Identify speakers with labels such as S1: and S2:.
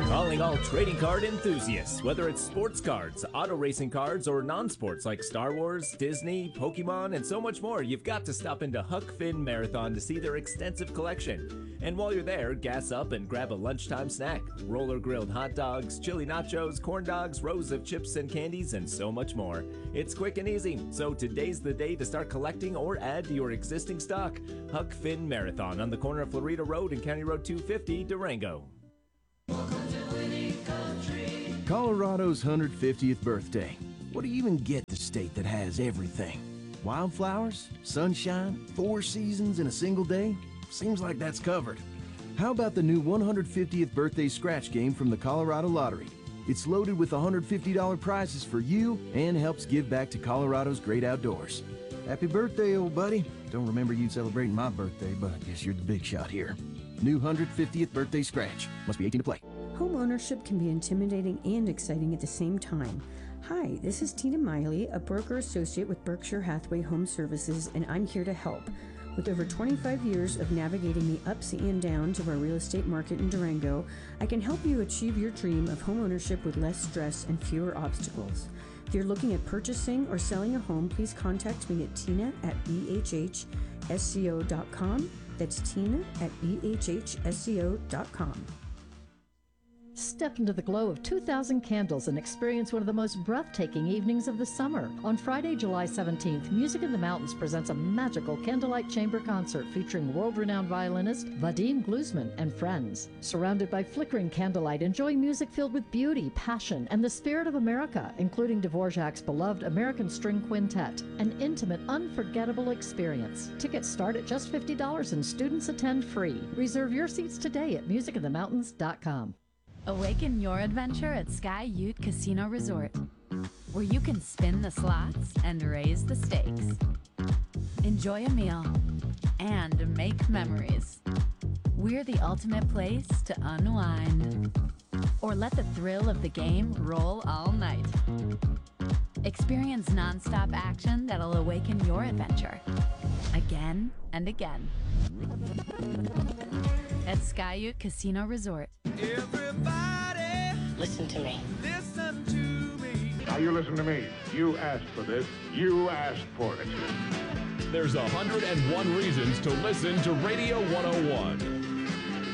S1: Calling all trading card enthusiasts, whether it's sports cards, auto racing cards, or non-sports like Star Wars, Disney, Pokemon, and so much more, you've got to stop into Huck Finn Marathon to see their extensive collection. And while you're there, gas up and grab a lunchtime snack. Roller grilled hot dogs, chili nachos, corn dogs, rows of chips and candies, and so much more. It's quick and easy, so today's the day to start collecting or add to your existing stock. Huck Finn Marathon on the corner of Florida Road and County Road 250, Durango.
S2: Colorado's 150th birthday. What do you even get the state that has everything? Wildflowers, sunshine, 4 seasons in a single day? Seems like that's covered. How about the new 150th birthday scratch game from the Colorado Lottery? It's loaded with $150 prizes for you and helps give back to Colorado's great outdoors. Happy birthday, old buddy. Don't remember you celebrating my birthday, but I guess you're the big shot here. New 150th birthday scratch. Must be 18 to play.
S3: Home ownership can be intimidating and exciting at the same time. Hi, this is Tina Miley, a broker associate with Berkshire Hathaway Home Services, and I'm here to help. With over 25 years of navigating the ups and downs of our real estate market in Durango, I can help you achieve your dream of home ownership with less stress and fewer obstacles. If you're looking at purchasing or selling a home, please contact me at tina@ehhsco.com. That's tina@ehhsco.com.
S4: Step into the glow of 2,000 candles and experience one of the most breathtaking evenings of the summer. On Friday, July 17th, Music in the Mountains presents a magical candlelight chamber concert featuring world-renowned violinist Vadim Gluzman and friends. Surrounded by flickering candlelight, enjoy music filled with beauty, passion, and the spirit of America, including Dvorak's beloved American String Quintet. An intimate, unforgettable experience. Tickets start at just $50 and students attend free. Reserve your seats today at musicinthemountains.com.
S5: Awaken your adventure at Sky Ute Casino Resort, where you can spin the slots and raise the stakes. Enjoy a meal and make memories. We're the ultimate place to unwind. Or let the thrill of the game roll all night. Experience nonstop action that'll awaken your adventure again and again. At Sky Ute Casino Resort.
S6: Everybody,
S7: listen to me.
S6: Listen to me.
S8: Now you listen to me. You asked for this. You asked for it.
S9: There's 101 reasons to listen to Radio 101.